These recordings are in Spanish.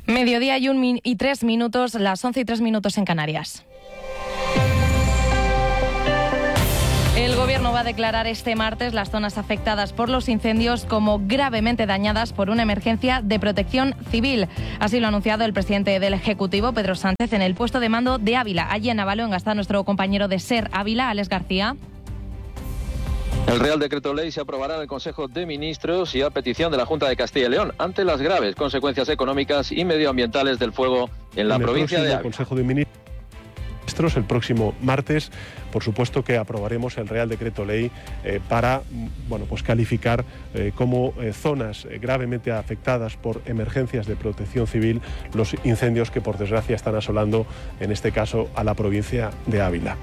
Mediodía y 3 minutos, las 11:03 en Canarias. El Gobierno va a declarar este martes las zonas afectadas por los incendios como gravemente dañadas por una emergencia de protección civil. Así lo ha anunciado el presidente del Ejecutivo, Pedro Sánchez, en el puesto de mando de Ávila. Allí en Avaloenga está nuestro compañero de SER Ávila, Alex García. El Real Decreto Ley se aprobará en el Consejo de Ministros y a petición de la Junta de Castilla y León ante las graves consecuencias económicas y medioambientales del fuego en la provincia de Ávila. Consejo de Ministros el próximo martes, por supuesto que aprobaremos el Real Decreto Ley para calificar como zonas gravemente afectadas por emergencias de protección civil los incendios que por desgracia están asolando, en este caso, a la provincia de Ávila.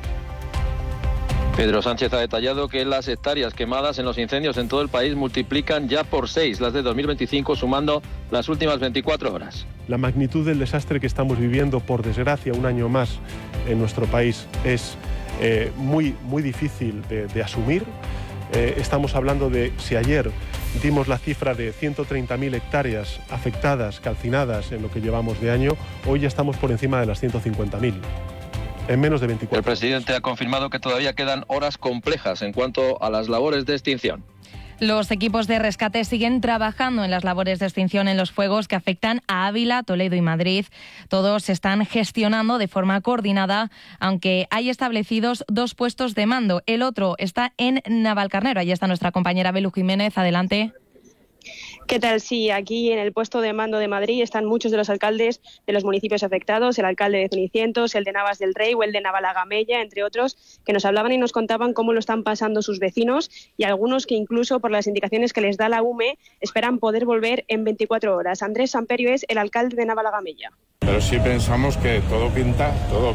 Pedro Sánchez ha detallado que las hectáreas quemadas en los incendios en todo el país multiplican ya por 6 las de 2025, sumando las últimas 24 horas. La magnitud del desastre que estamos viviendo, por desgracia, un año más en nuestro país es muy difícil de asumir. Estamos hablando de, si ayer dimos la cifra de 130.000 hectáreas afectadas, calcinadas en lo que llevamos de año, hoy ya estamos por encima de las 150.000. En menos de 24 horas. El presidente ha confirmado que todavía quedan horas complejas en cuanto a las labores de extinción. Los equipos de rescate siguen trabajando en las labores de extinción en los fuegos que afectan a Ávila, Toledo y Madrid. Todos se están gestionando de forma coordinada, aunque hay establecidos 2 puestos de mando. El otro está en Navalcarnero. Allí está nuestra compañera Belu Jiménez. Adelante. ¿Qué tal? Sí, aquí en el puesto de mando de Madrid están muchos de los alcaldes de los municipios afectados, el alcalde de Cenicientos, el de Navas del Rey o el de Navalagamella, entre otros, que nos hablaban y nos contaban cómo lo están pasando sus vecinos y algunos que incluso por las indicaciones que les da la UME esperan poder volver en 24 horas. Andrés Samperio es el alcalde de Navalagamella. Pero sí pensamos que todo pinta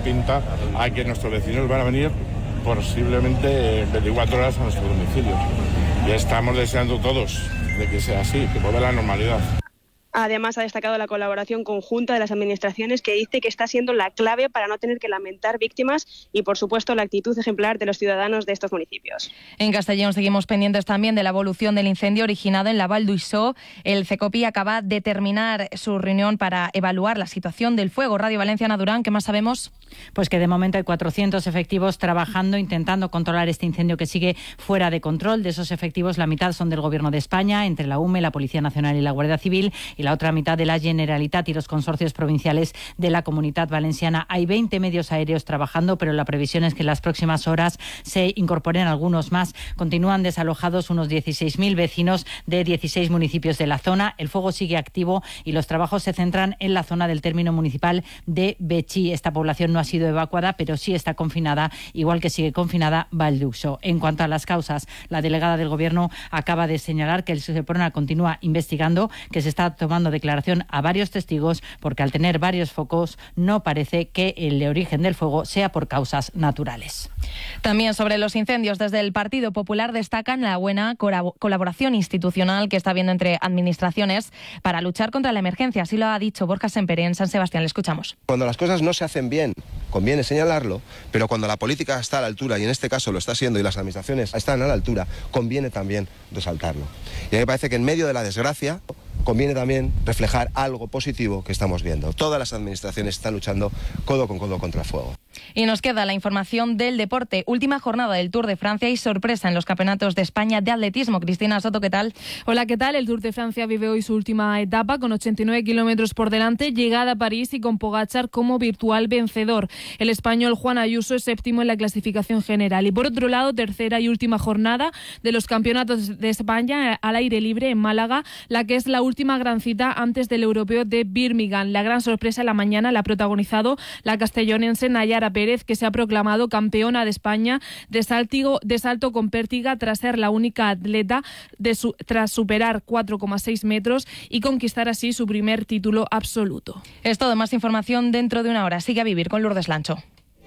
a que nuestros vecinos van a venir posiblemente en 24 horas a nuestro domicilio. Y estamos deseando todos de que sea así, que vuelva a la normalidad. Además, ha destacado la colaboración conjunta de las administraciones, que dice que está siendo la clave para no tener que lamentar víctimas y, por supuesto, la actitud ejemplar de los ciudadanos de estos municipios. En Castellón seguimos pendientes también de la evolución del incendio originado en la Val d'Uixó. El CECOPI acaba de terminar su reunión para evaluar la situación del fuego. Radio Valencia, Ana Durán, ¿qué más sabemos? Pues que de momento hay 400 efectivos trabajando, intentando controlar este incendio que sigue fuera de control. De esos efectivos, la mitad son del Gobierno de España, entre la UME, la Policía Nacional y la Guardia Civil, y la otra mitad de la Generalitat y los consorcios provinciales de la Comunitat Valenciana. Hay 20 medios aéreos trabajando, pero la previsión es que en las próximas horas se incorporen algunos más. Continúan desalojados unos 16.000 vecinos de 16 municipios de la zona. El fuego sigue activo y los trabajos se centran en la zona del término municipal de Betxí. Esta población no ha sido evacuada, pero sí está confinada, igual que sigue confinada Val d'Uixó. En cuanto a las causas, la delegada del Gobierno acaba de señalar que el Seprona continúa investigando, que se está tomando declaración a varios testigos, porque al tener varios focos no parece que el origen del fuego sea por causas naturales. También sobre los incendios, desde el Partido Popular destacan la buena colaboración institucional que está habiendo entre administraciones para luchar contra la emergencia. Así lo ha dicho Borja Semper en San Sebastián. Le escuchamos. Cuando las cosas no se hacen bien, conviene señalarlo, pero cuando la política está a la altura, y en este caso lo está siendo, y las administraciones están a la altura, conviene también resaltarlo. Y a mí me parece que en medio de la desgracia conviene también reflejar algo positivo que estamos viendo. Todas las administraciones están luchando codo con codo contra el fuego. Y nos queda la información del deporte. Última jornada del Tour de Francia y sorpresa en los campeonatos de España de atletismo. Cristina Soto, ¿qué tal? Hola, ¿qué tal? El Tour de Francia vive hoy su última etapa con 89 kilómetros por delante, llegada a París y con Pogačar como virtual vencedor. El español Juan Ayuso es séptimo en la clasificación general. Y por otro lado, tercera y última jornada de los campeonatos de España al aire libre en Málaga, la que es la última gran cita antes del europeo de Birmingham. La gran sorpresa en la mañana la ha protagonizado la castellonense Nayara Pérez, que se ha proclamado campeona de España de salto con pértiga tras ser la única atleta tras superar 4,6 metros y conquistar así su primer título absoluto. Es todo, más información dentro de una hora. Sigue a vivir con Lourdes Lancho.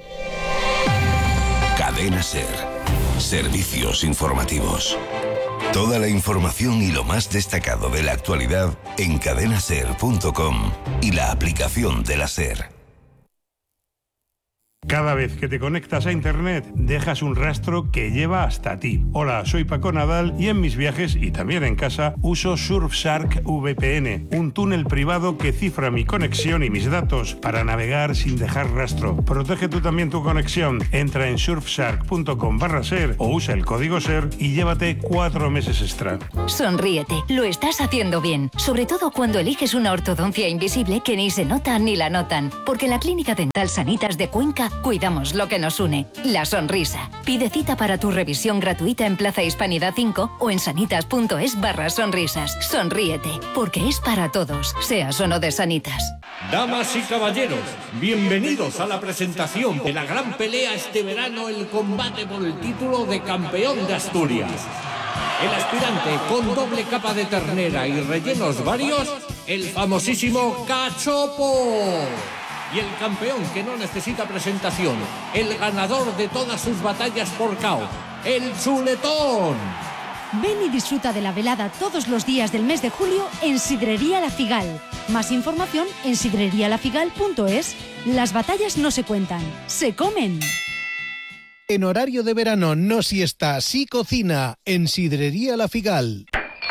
Cadena SER. Servicios informativos. Toda la información y lo más destacado de la actualidad en cadenaser.com y la aplicación de la SER. Cada vez que te conectas a Internet, dejas un rastro que lleva hasta ti. Hola, soy Paco Nadal y en mis viajes y también en casa uso Surfshark VPN, un túnel privado que cifra mi conexión y mis datos para navegar sin dejar rastro. Protege tú también tu conexión. Entra en surfshark.com/ser o usa el código SER y llévate 4 meses extra. Sonríete, lo estás haciendo bien. Sobre todo cuando eliges una ortodoncia invisible que ni se nota ni la notan. Porque en la Clínica Dental Sanitas de Cuenca cuidamos lo que nos une, la sonrisa. Pide cita para tu revisión gratuita en Plaza Hispanidad 5 o en sanitas.es/sonrisas. Sonríete, porque es para todos, seas o no de Sanitas. Damas y caballeros, bienvenidos a la presentación de la gran pelea este verano, el combate por el título de campeón de Asturias. El aspirante con doble capa de ternera y rellenos varios, el famosísimo Cachopo. Y el campeón que no necesita presentación, el ganador de todas sus batallas por KO, el Chuletón. Ven y disfruta de la velada todos los días del mes de julio en Sidrería La Figal. Más información en sidrerialafigal.es. Las batallas no se cuentan, se comen. En horario de verano no siesta, sí cocina en Sidrería La Figal.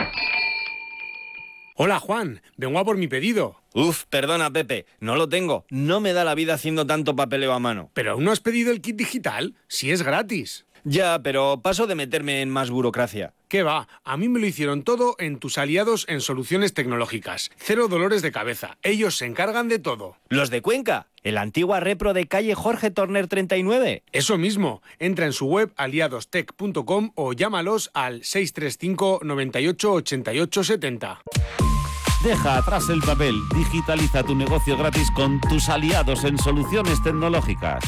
Hola Juan, vengo a por mi pedido. Uf, perdona Pepe, no lo tengo. No me da la vida haciendo tanto papeleo a mano. ¿Pero aún no has pedido el kit digital? Si es gratis. Ya, pero paso de meterme en más burocracia. ¿Qué va? A mí me lo hicieron todo en tus aliados en Soluciones Tecnológicas. 0 dolores de cabeza. Ellos se encargan de todo. ¿Los de Cuenca? ¿El antigua repro de calle Jorge Torner 39? Eso mismo. Entra en su web aliadostech.com o llámalos al 635 98 88 70. Deja atrás el papel, digitaliza tu negocio gratis con tus aliados en Soluciones Tecnológicas.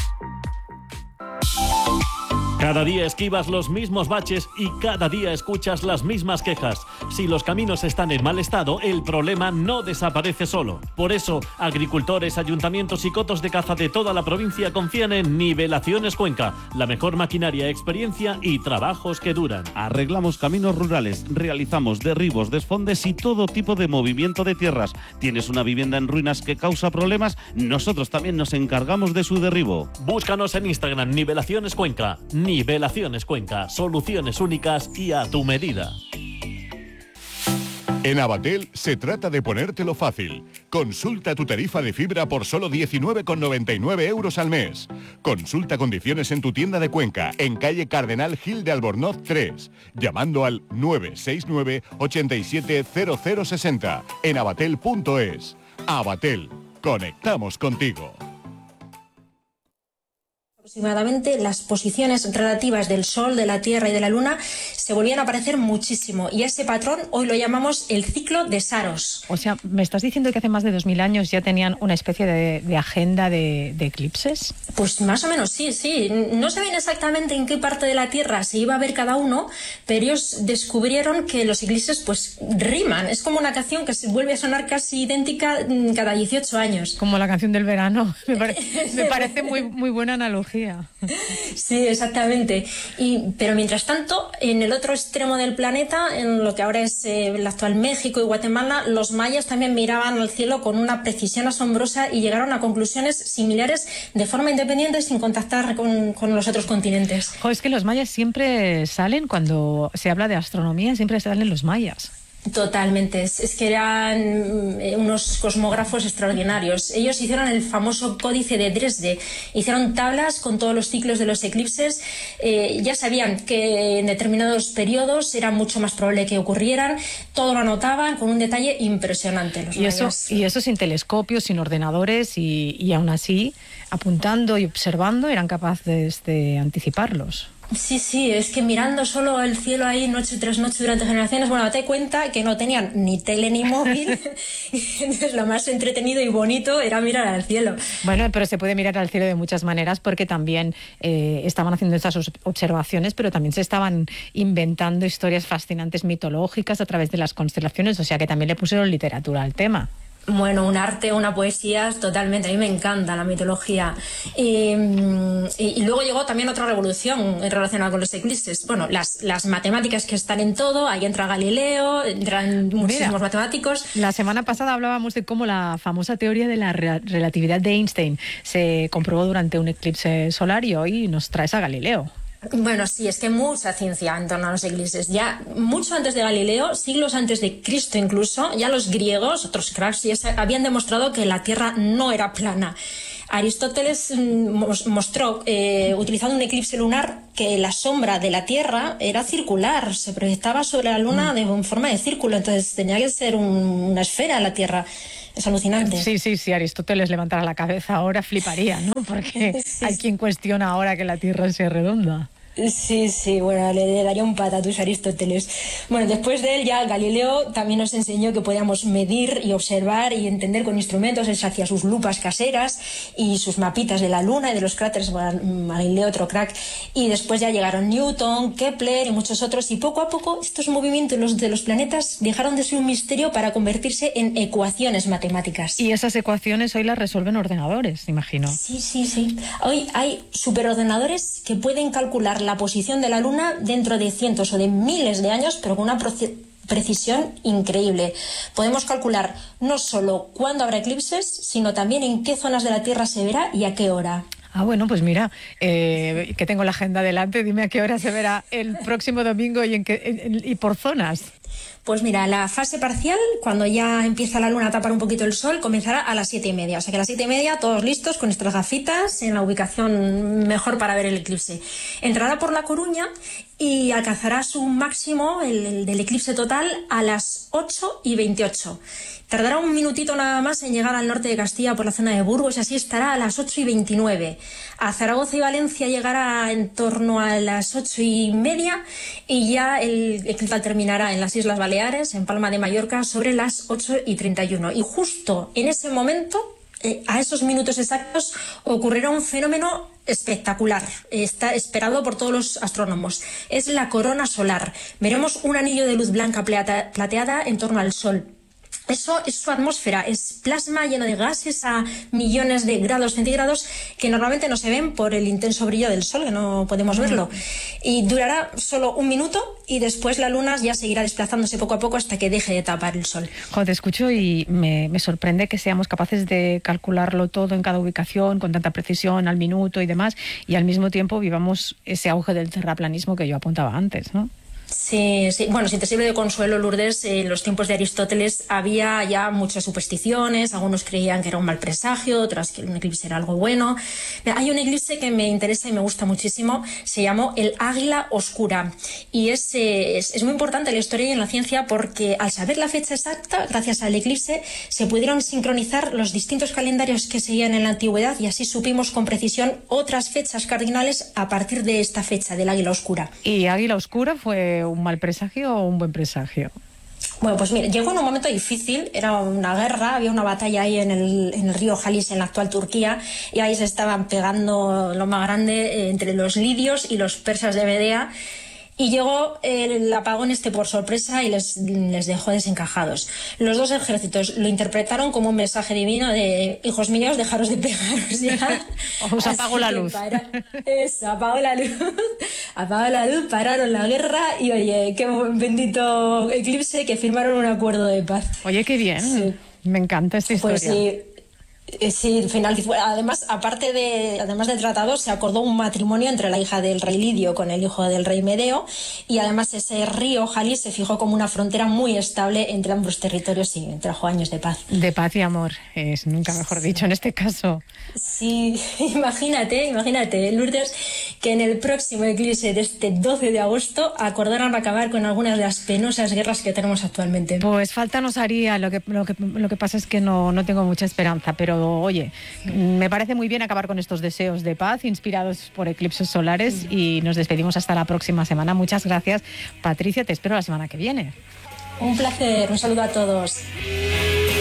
Cada día esquivas los mismos baches y cada día escuchas las mismas quejas. Si los caminos están en mal estado, el problema no desaparece solo. Por eso, agricultores, ayuntamientos y cotos de caza de toda la provincia confían en Nivelaciones Cuenca, la mejor maquinaria, experiencia y trabajos que duran. Arreglamos caminos rurales, realizamos derribos, desfondes y todo tipo de movimiento de tierras. ¿Tienes una vivienda en ruinas que causa problemas? Nosotros también nos encargamos de su derribo. Búscanos en Instagram, Nivelaciones Cuenca. Nivelaciones Cuenca, soluciones únicas y a tu medida. En Abatel se trata de ponértelo fácil. Consulta tu tarifa de fibra por solo 19,99 euros al mes. Consulta condiciones en tu tienda de Cuenca, en calle Cardenal Gil de Albornoz 3, llamando al 969 87 0060 en abatel.es. Abatel, conectamos contigo. Aproximadamente las posiciones relativas del Sol, de la Tierra y de la Luna se volvían a aparecer muchísimo y ese patrón hoy lo llamamos el ciclo de Saros. O sea, ¿me estás diciendo que hace más de 2000 años ya tenían una especie de agenda de eclipses? Pues más o menos sí. No saben exactamente en qué parte de la Tierra se iba a ver cada uno, pero ellos descubrieron que los eclipses pues riman. Es como una canción que se vuelve a sonar casi idéntica cada 18 años. Como la canción del verano. Me parece muy buena analogía. Sí, exactamente. Pero mientras tanto, en el otro extremo del planeta, en lo que ahora es el actual México y Guatemala, los mayas también miraban al cielo con una precisión asombrosa y llegaron a conclusiones similares de forma independiente sin contactar con los otros continentes. Es que los mayas siempre salen, cuando se habla de astronomía, siempre salen los mayas. Totalmente, es que eran unos cosmógrafos extraordinarios. Ellos hicieron el famoso códice de Dresde, hicieron tablas con todos los ciclos de los eclipses, ya sabían que en determinados periodos era mucho más probable que ocurrieran, todo lo anotaban con un detalle impresionante. Y eso sin telescopios, sin ordenadores y aún así, apuntando y observando, eran capaces de anticiparlos. Sí, es que mirando solo el cielo ahí noche tras noche durante generaciones, bueno, date cuenta que no tenían ni tele ni móvil, entonces lo más entretenido y bonito era mirar al cielo. Bueno, pero se puede mirar al cielo de muchas maneras porque también estaban haciendo estas observaciones, pero también se estaban inventando historias fascinantes mitológicas a través de las constelaciones, o sea que también le pusieron literatura al tema. Bueno, un arte, una poesía, totalmente. A mí me encanta la mitología. Y luego llegó también otra revolución relacionada con los eclipses. Bueno, las matemáticas que están en todo, ahí entra Galileo, entran muchísimos matemáticos. La semana pasada hablábamos de cómo la famosa teoría de la relatividad de Einstein se comprobó durante un eclipse solar y hoy nos traes a Galileo. Bueno, sí, es que mucha ciencia en torno a los eclipses. Ya mucho antes de Galileo, siglos antes de Cristo incluso, ya los griegos, otros cracks, ya habían demostrado que la Tierra no era plana. Aristóteles mostró, utilizando un eclipse lunar, que la sombra de la Tierra era circular, se proyectaba sobre la Luna en forma de círculo, entonces tenía que ser una esfera la Tierra. Es alucinante. Sí, Aristóteles levantara la cabeza ahora fliparía, ¿no? Porque hay quien cuestiona ahora que la Tierra sea redonda. Sí, bueno, le daría un patatús a Aristóteles. Bueno, después de él ya Galileo también nos enseñó que podíamos medir y observar y entender con instrumentos. Él hacía sus lupas caseras y sus mapitas de la Luna y de los cráteres. Bueno, Galileo, otro crack. Y después ya llegaron Newton, Kepler y muchos otros. Y poco a poco estos movimientos de los planetas dejaron de ser un misterio para convertirse en ecuaciones matemáticas. Y esas ecuaciones hoy las resuelven ordenadores, imagino. Sí. Hoy hay superordenadores que pueden calcular la posición de la Luna dentro de cientos o de miles de años, pero con una precisión increíble. Podemos calcular no solo cuándo habrá eclipses, sino también en qué zonas de la Tierra se verá y a qué hora. Bueno, pues mira, que tengo la agenda delante, dime a qué hora se verá el próximo domingo y por zonas. Pues mira, la fase parcial, cuando ya empieza la Luna a tapar un poquito el sol, comenzará a las 7:30. O sea que a las 7:30 todos listos con nuestras gafitas en la ubicación mejor para ver el eclipse. Entrará por La Coruña y alcanzará su máximo, el del eclipse total, a las 8:28. Tardará un minutito nada más en llegar al norte de Castilla por la zona de Burgos y así estará a las 8:29. A Zaragoza y Valencia llegará en torno a las 8:30 y ya el eclipse terminará en las Islas Baleares, en Palma de Mallorca, sobre las 8:31. Y justo en ese momento, a esos minutos exactos, ocurrirá un fenómeno espectacular. Está esperado por todos los astrónomos. Es la corona solar. Veremos un anillo de luz blanca plateada en torno al Sol. Eso es su atmósfera, es plasma lleno de gases a millones de grados centígrados que normalmente no se ven por el intenso brillo del sol, que no podemos verlo. Y durará solo un minuto y después la luna ya seguirá desplazándose poco a poco hasta que deje de tapar el sol. Cuando te escucho y me sorprende que seamos capaces de calcularlo todo en cada ubicación con tanta precisión al minuto y demás, y al mismo tiempo vivamos ese auge del terraplanismo que yo apuntaba antes, ¿no? Sí. Bueno, si te sirve de consuelo, Lourdes, en los tiempos de Aristóteles había ya muchas supersticiones. Algunos creían que era un mal presagio, otras que un eclipse era algo bueno. Hay un eclipse que me interesa y me gusta muchísimo, se llamó el Águila Oscura. Y es muy importante en la historia y en la ciencia porque al saber la fecha exacta, gracias al eclipse, se pudieron sincronizar los distintos calendarios que seguían en la antigüedad y así supimos con precisión otras fechas cardinales a partir de esta fecha del Águila Oscura. ¿Y Águila Oscura fue un mal presagio o un buen presagio? Bueno, pues mira, llegó en un momento difícil, era una guerra, había una batalla ahí en el río Jalis, en la actual Turquía, y ahí se estaban pegando lo más grande entre los lidios y los persas de Medea. Y llegó el apagón por sorpresa y les dejó desencajados. Los dos ejércitos lo interpretaron como un mensaje divino de hijos míos, dejaros de pegaros ya. Os apago la luz. Apagó la luz. Apagó la luz, pararon la guerra y oye, qué bendito eclipse que firmaron un acuerdo de paz. Oye, qué bien. Sí. Me encanta esta historia. Pues sí. Sí, al final, además del tratado, se acordó un matrimonio entre la hija del rey Lidio con el hijo del rey Medeo y además ese río Jalis se fijó como una frontera muy estable entre ambos territorios y trajo años de paz. De paz y amor, es nunca mejor dicho en este caso. Sí, imagínate, Lourdes, que en el próximo eclipse de este 12 de agosto acordaron acabar con algunas de las penosas guerras que tenemos actualmente. Pues falta nos haría, lo que pasa es que no tengo mucha esperanza, pero oye, me parece muy bien acabar con estos deseos de paz inspirados por eclipses solares y nos despedimos hasta la próxima semana. Muchas gracias, Patricia, te espero la semana que viene. Un placer, un saludo a todos.